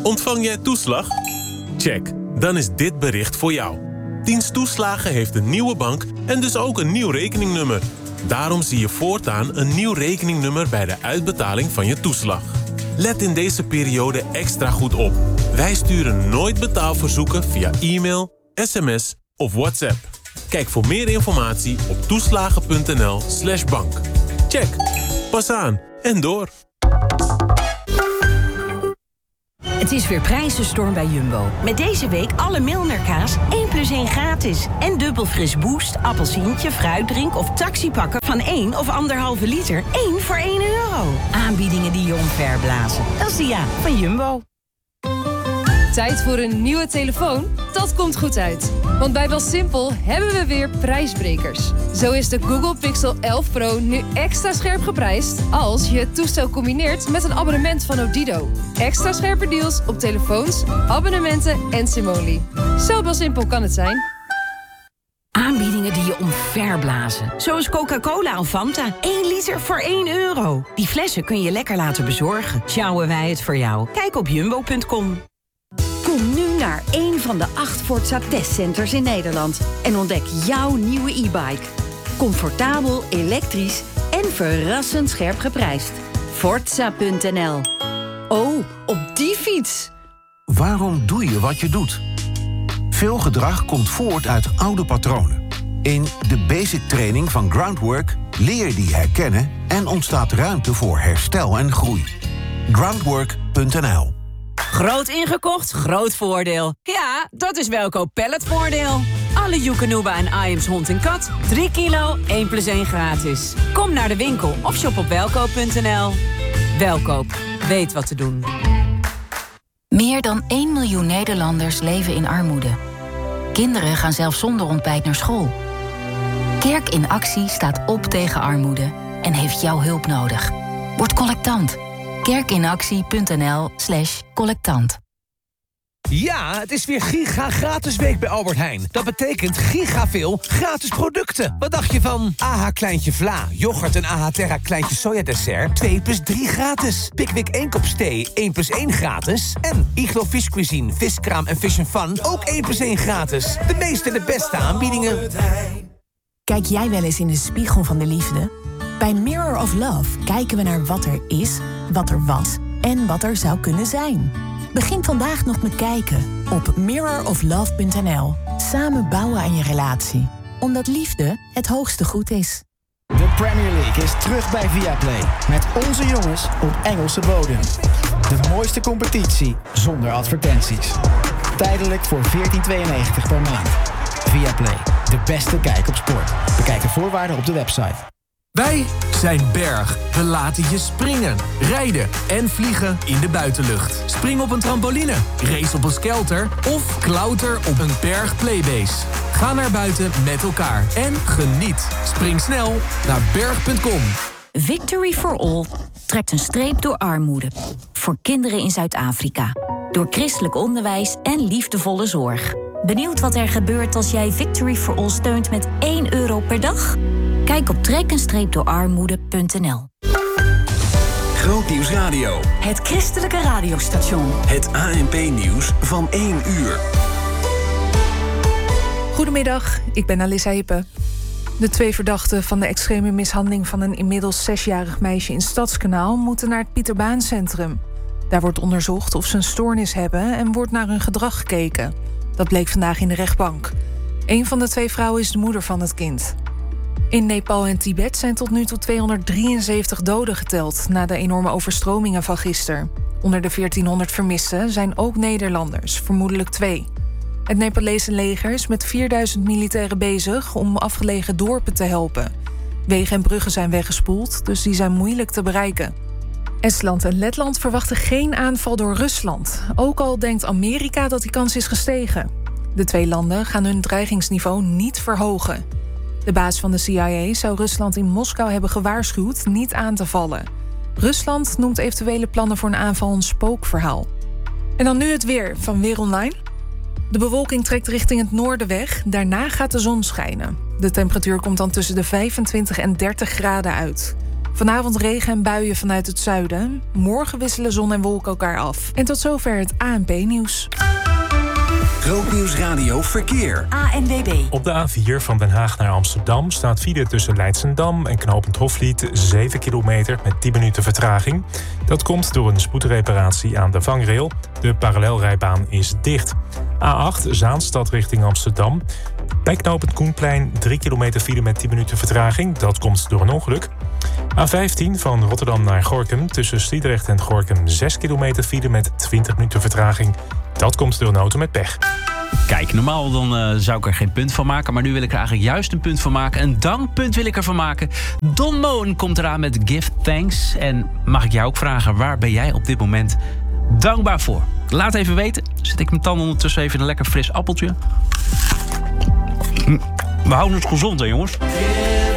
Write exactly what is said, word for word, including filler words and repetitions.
Ontvang jij toeslag? Check, dan is dit bericht voor jou. Dienst Toeslagen heeft een nieuwe bank en dus ook een nieuw rekeningnummer. Daarom zie je voortaan een nieuw rekeningnummer bij de uitbetaling van je toeslag. Let in deze periode extra goed op. Wij sturen nooit betaalverzoeken via e-mail, sms of WhatsApp. Kijk voor meer informatie op toeslagen.nl slash bank. Check. Pas aan en door. Het is weer prijzenstorm bij Jumbo. Met deze week alle Milnerkaas één plus één gratis. En dubbel fris boost, appelsientje, fruitdrink of taxipakken van één of anderhalve liter. één voor één euro. Aanbiedingen die je omverblazen. Dat is de ja van Jumbo. Tijd voor een nieuwe telefoon? Dat komt goed uit. Want bij BelSimpel hebben we weer prijsbrekers. Zo is de Google Pixel elf Pro nu extra scherp geprijsd als je het toestel combineert met een abonnement van Odido. Extra scherpe deals op telefoons, abonnementen en Simoli. Zo BelSimpel kan het zijn. Aanbiedingen die je omverblazen. Zoals Coca-Cola of Fanta. één liter voor één euro. Die flessen kun je lekker laten bezorgen. Sjouwen wij het voor jou. Kijk op jumbo punt com. Kom nu naar een van de acht Forza testcenters in Nederland en ontdek jouw nieuwe e-bike. Comfortabel, elektrisch en verrassend scherp geprijsd. Forza punt n l. Oh, op die fiets! Waarom doe je wat je doet? Veel gedrag komt voort uit oude patronen. In de basic training van Groundwork leer je die herkennen en ontstaat ruimte voor herstel en groei. Groundwork punt n l. Groot ingekocht, groot voordeel. Ja, dat is Welkoop Palletvoordeel. Alle Joekanuba en Iams hond en kat. drie kilo, één plus één gratis. Kom naar de winkel of shop op welkoop punt n l. Welkoop, weet wat te doen. Meer dan één miljoen Nederlanders leven in armoede. Kinderen gaan zelfs zonder ontbijt naar school. Kerk in Actie staat op tegen armoede en heeft jouw hulp nodig. Word collectant. kerkinactie punt n l slash collectant. Ja, het is weer Giga Gratis Week bij Albert Heijn. Dat betekent giga veel gratis producten. Wat dacht je van A H Kleintje Vla, yoghurt en A H Terra Kleintje Sojadessert twee plus drie gratis. Pickwick één kop thee één plus één gratis. En Iglo Fish Cuisine, Viskraam en Fish and Fun ook één plus één gratis. De meeste en de beste aanbiedingen. Kijk jij wel eens in de spiegel van de liefde? Bij Mirror of Love kijken we naar wat er is, wat er was en wat er zou kunnen zijn. Begin vandaag nog met kijken op mirror of love punt n l. Samen bouwen aan je relatie. Omdat liefde het hoogste goed is. De Premier League is terug bij Viaplay. Met onze jongens op Engelse bodem. De mooiste competitie zonder advertenties. Tijdelijk voor veertien tweeënnegentig per maand. Viaplay, de beste kijk op sport. Bekijk de voorwaarden op de website. Wij zijn Berg. We laten je springen, rijden en vliegen in de buitenlucht. Spring op een trampoline, race op een skelter of klauter op een Berg Playbase. Ga naar buiten met elkaar en geniet. Spring snel naar berg punt com. Victory for All trekt een streep door armoede. Voor kinderen in Zuid-Afrika. Door christelijk onderwijs en liefdevolle zorg. Benieuwd wat er gebeurt als jij Victory for All steunt met één euro per dag? Kijk op trek een streep door armoede punt n l. Grootnieuws Radio. Het christelijke radiostation. Het A N P-nieuws van één uur. Goedemiddag, ik ben Alissa Hippe. De twee verdachten van de extreme mishandeling van een inmiddels zesjarig meisje in Stadskanaal moeten naar het Pieterbaancentrum. Daar wordt onderzocht of ze een stoornis hebben en wordt naar hun gedrag gekeken. Dat bleek vandaag in de rechtbank. Een van de twee vrouwen is de moeder van het kind. In Nepal en Tibet zijn tot nu toe tweehonderddrieënzeventig doden geteld na de enorme overstromingen van gisteren. Onder de veertienhonderd vermisten zijn ook Nederlanders, vermoedelijk twee. Het Nepalese leger is met vierduizend militairen bezig om afgelegen dorpen te helpen. Wegen en bruggen zijn weggespoeld, dus die zijn moeilijk te bereiken. Estland en Letland verwachten geen aanval door Rusland. Ook al denkt Amerika dat die kans is gestegen. De twee landen gaan hun dreigingsniveau niet verhogen. De baas van de C I A zou Rusland in Moskou hebben gewaarschuwd niet aan te vallen. Rusland noemt eventuele plannen voor een aanval een spookverhaal. En dan nu het weer van Weer Online. De bewolking trekt richting het noorden weg. Daarna gaat de zon schijnen. De temperatuur komt dan tussen de vijfentwintig en dertig graden uit. Vanavond regen en buien vanuit het zuiden. Morgen wisselen zon en wolken elkaar af. En tot zover het A N P-nieuws. Grootnieuws Radio Verkeer. A N W B. Op de A vier van Den Haag naar Amsterdam staat file tussen Leidsendam en knooppunt Hofliet zeven kilometer met tien minuten vertraging. Dat komt door een spoedreparatie aan de vangrail. De parallelrijbaan is dicht. A acht Zaanstad richting Amsterdam. Bij knooppunt Koenplein drie kilometer file met tien minuten vertraging. Dat komt door een ongeluk. A vijftien van Rotterdam naar Gorinchem tussen Sliedrecht en Gorinchem zes kilometer file met twintig minuten vertraging. Dat komt door een auto met pech. Kijk, normaal dan uh, zou ik er geen punt van maken, maar nu wil ik er eigenlijk juist een punt van maken. Een dankpunt wil ik ervan maken. Don Moen komt eraan met Give Thanks. En mag ik jou ook vragen, waar ben jij op dit moment dankbaar voor? Laat even weten. Zet ik mijn tanden ondertussen even in een lekker fris appeltje. We houden het gezond, hè jongens?